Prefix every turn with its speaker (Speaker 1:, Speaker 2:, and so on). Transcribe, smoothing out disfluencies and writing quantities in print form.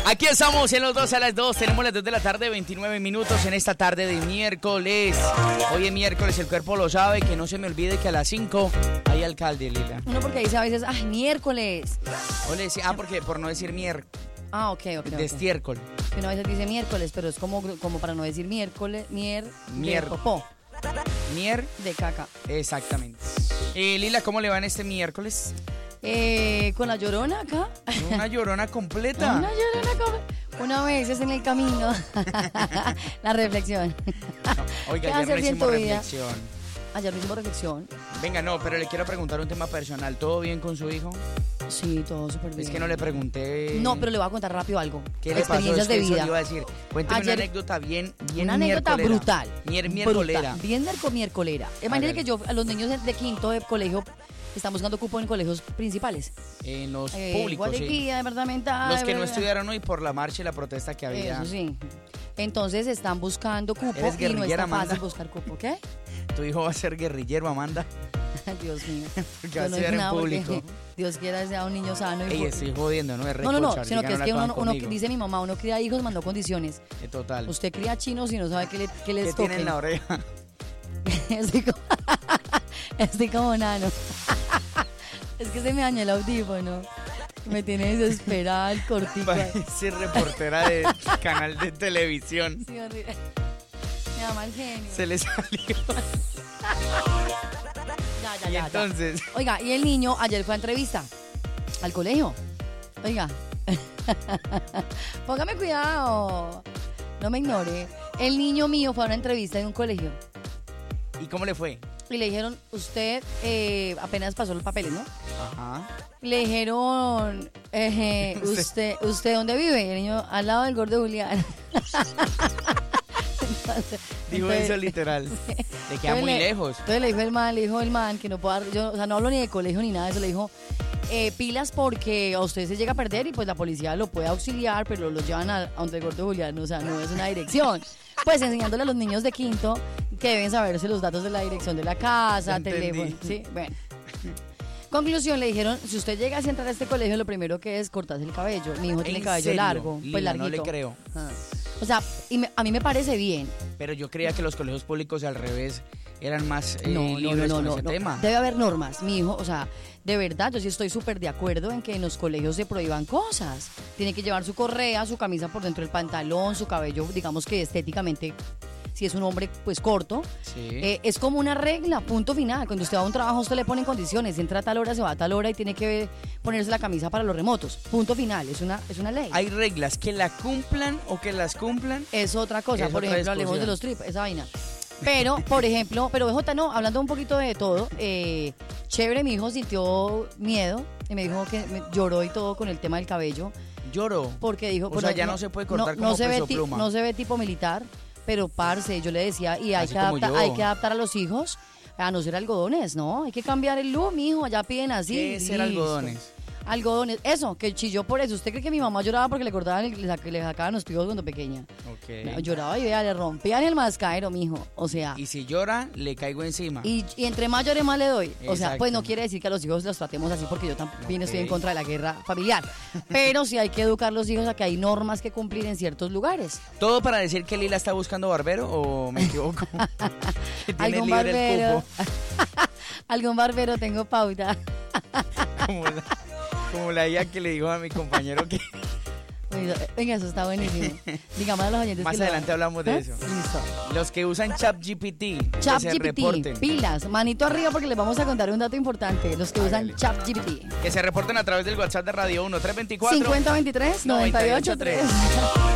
Speaker 1: Aquí estamos en los 2 a las 2. Tenemos las 2 de la tarde, 29 minutos en esta tarde de miércoles. Hoy es miércoles, el cuerpo lo sabe. Que no se me olvide que a las 5 hay alcalde, Lila.
Speaker 2: No, porque dice a veces, ay, miércoles.
Speaker 1: O le decía, porque por no decir miércoles.
Speaker 2: Ah, ok.
Speaker 1: De estiércol.
Speaker 2: Que uno a veces dice miércoles, pero es como para no decir miércoles, de popó.
Speaker 1: Mier.
Speaker 2: De caca.
Speaker 1: Exactamente. Lila, ¿cómo le va en este miércoles?
Speaker 2: Con la llorona acá.
Speaker 1: Una llorona completa.
Speaker 2: Una llorona completa. Una vez es en el camino. La reflexión.
Speaker 1: No, oiga,
Speaker 2: ¿Qué
Speaker 1: ayer no
Speaker 2: haces en
Speaker 1: hicimos
Speaker 2: tu vida?
Speaker 1: reflexión.
Speaker 2: Ayer no hicimos reflexión.
Speaker 1: Venga, no, pero le quiero preguntar un tema personal. ¿Todo bien con su hijo?
Speaker 2: Sí, todo súper bien.
Speaker 1: Es que no le pregunté.
Speaker 2: No, pero le voy a contar rápido algo.
Speaker 1: ¿Qué le pasó?
Speaker 2: Experiencias de vida.
Speaker 1: Eso le iba a decir. Cuénteme
Speaker 2: Ayer,
Speaker 1: una anécdota bien
Speaker 2: una anécdota brutal.
Speaker 1: Miércolera.
Speaker 2: Bien miércolera. Imagínate que yo, a los niños de quinto de colegio, están buscando cupo en colegios principales.
Speaker 1: En los públicos,
Speaker 2: Guayaquil, departamental.
Speaker 1: Los que no estudiaron hoy por la marcha y la protesta que había.
Speaker 2: Eso sí. Entonces están buscando cupo y no está fácil buscar cupo. ¿Qué?
Speaker 1: Tu hijo va a ser guerrillero, Amanda.
Speaker 2: Dios mío.
Speaker 1: Porque va a estudiar en público.
Speaker 2: Dios quiera que sea un niño sano.
Speaker 1: Ey, estoy jodiendo, no es
Speaker 2: No, sino que es que uno dice mi mamá, uno cría hijos, mandó condiciones.
Speaker 1: Total.
Speaker 2: Usted cría chinos y no sabe qué les toque.
Speaker 1: ¿Qué tiene en la oreja?
Speaker 2: Estoy como nano. Es que se me dañó el audífono. Me tiene desesperada el cortico.
Speaker 1: Parece reportera de canal de televisión.
Speaker 2: Sí, horrible. Me da mal genio.
Speaker 1: Se le salió.
Speaker 2: Ya.
Speaker 1: Y entonces.
Speaker 2: Oiga, y el niño ayer fue a entrevista al colegio. Oiga. Póngame cuidado. No me ignore. El niño mío fue a una entrevista en un colegio.
Speaker 1: ¿Y cómo le fue?
Speaker 2: Y le dijeron, usted apenas pasó los papeles, ¿no?
Speaker 1: Ajá.
Speaker 2: Le dijeron, ¿usted dónde vive? Y el niño, al lado del gordo Julián.
Speaker 1: Dijo eso literal. Le queda muy lejos.
Speaker 2: Entonces le dijo el man que no puedo dar, yo, o sea, no hablo ni de colegio ni nada de eso, le dijo, pilas porque a usted se llega a perder y pues la policía lo puede auxiliar, pero lo llevan a donde el gordo Julián, o sea, no es una dirección. Pues enseñándole a los niños de quinto que deben saberse los datos de la dirección de la casa, teléfono, sí, bueno. Conclusión, le dijeron, si usted llega a entrar a este colegio, lo primero que es cortarse el cabello. Mi hijo tiene el cabello largo, pues larguito.
Speaker 1: No le creo.
Speaker 2: O sea, a mí me parece bien.
Speaker 1: Pero yo creía que los colegios públicos al revés eran más
Speaker 2: libres
Speaker 1: con ese tema.
Speaker 2: Debe haber normas, mi hijo, o sea, de verdad, yo sí estoy súper de acuerdo en que en los colegios se prohíban cosas. Tiene que llevar su correa, su camisa por dentro del pantalón, su cabello, digamos que estéticamente, si es un hombre, pues corto.
Speaker 1: Sí.
Speaker 2: Es como una regla, punto final. Cuando usted va a un trabajo, usted le pone condiciones. Si entra a tal hora, se va a tal hora y tiene que ponerse la camisa para los remotos. Punto final, es una ley.
Speaker 1: Hay reglas, que la cumplan o que las cumplan.
Speaker 2: Es otra cosa, por ejemplo, hablemos de los trips, esa vaina. Pero, por ejemplo, Jota, no, hablando un poquito de todo, chévere, mi hijo sintió miedo y me dijo que lloró y todo con el tema del cabello.
Speaker 1: ¿Lloró?
Speaker 2: Porque dijo...
Speaker 1: O sea, ya no se puede cortar como Peso Pluma.
Speaker 2: No se ve tipo militar, pero parce, yo le decía, y hay que adaptar a los hijos a no ser algodones, ¿no? Hay que cambiar el look, mijo, allá piden así.
Speaker 1: ¿Qué es ser algodones?
Speaker 2: Algodones, eso, que chilló por eso. ¿Usted cree que mi mamá lloraba porque le cortaban, le sacaban los pijos cuando pequeña?
Speaker 1: Ok.
Speaker 2: No, lloraba y vea, le rompían el mascadero, mijo. O sea.
Speaker 1: Y si llora, le caigo encima.
Speaker 2: Y entre más llore, más le doy. O sea,
Speaker 1: Exacto.
Speaker 2: pues no quiere decir que a los hijos los tratemos así porque yo también estoy en contra de la guerra familiar. Pero sí hay que educar a los hijos a que hay normas que cumplir en ciertos lugares.
Speaker 1: ¿Todo para decir que Lila está buscando barbero o me equivoco? Que tiene
Speaker 2: ¿Algún
Speaker 1: libre
Speaker 2: barbero?
Speaker 1: el cupo.
Speaker 2: Algún barbero, tengo pauta.
Speaker 1: Como la IA que le dijo a mi compañero que...
Speaker 2: Venga, eso está buenísimo. Digamos a los oyentes
Speaker 1: más adelante hablamos de eso.
Speaker 2: Listo.
Speaker 1: Los que usan ChatGPT, que se reporten.
Speaker 2: Pilas, manito arriba porque les vamos a contar un dato importante. Los que usan ChatGPT.
Speaker 1: Que se reporten a través del WhatsApp de Radio 1 324
Speaker 2: 5023 983